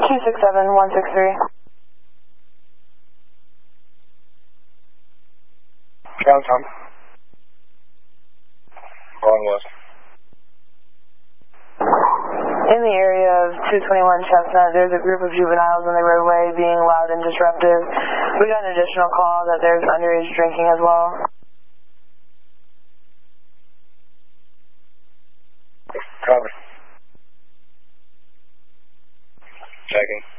267-163. Downtown. Going west. In the area of 221 Chestnut, there's a group of juveniles on the roadway being loud and disruptive. We got an additional call that there's underage drinking as well. Cover. Checking.